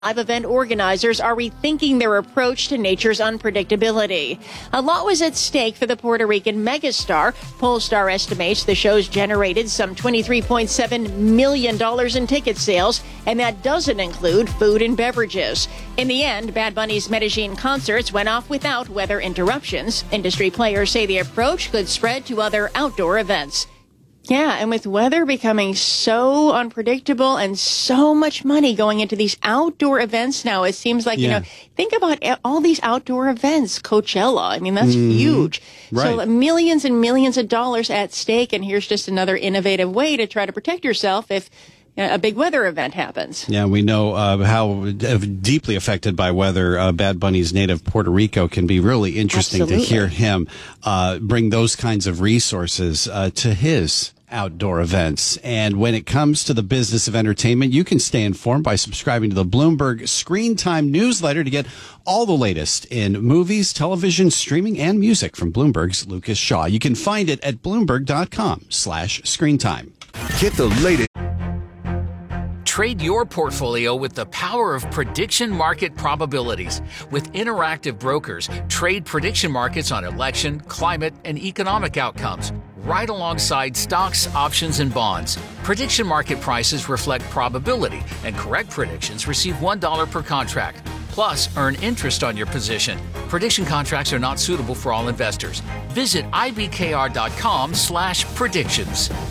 Live event organizers are rethinking their approach to nature's unpredictability. A lot was at stake for the Puerto Rican megastar. Pollstar estimates the show's generated some $23.7 million in ticket sales, and that doesn't include food and beverages. In the end, Bad Bunny's Medellin concerts went off without weather interruptions. Industry players say the approach could spread to other outdoor events. Yeah, and with weather becoming so unpredictable and so much money going into these outdoor events now, it seems like, think about all these outdoor events. Coachella, I mean, that's huge. Right. So millions and millions of dollars at stake, and here's just another innovative way to try to protect yourself if a big weather event happens. Yeah, we know how deeply affected by weather Bad Bunny's native Puerto Rico can be. Really interesting Absolutely. to hear him bring those kinds of resources to his outdoor events. And when it comes to the business of entertainment, you can stay informed by subscribing to the Bloomberg Screen Time newsletter to get all the latest in movies, television, streaming, and music from Bloomberg's Lucas Shaw. You can find it at Bloomberg.com/screentime. Get the latest. Trade your portfolio with the power of prediction market probabilities. With Interactive Brokers, trade prediction markets on election, climate, and economic outcomes, right alongside stocks, options, and bonds. Prediction market prices reflect probability, and correct predictions receive $1 per contract. Plus, earn interest on your position. Prediction contracts are not suitable for all investors. Visit ibkr.com/predictions.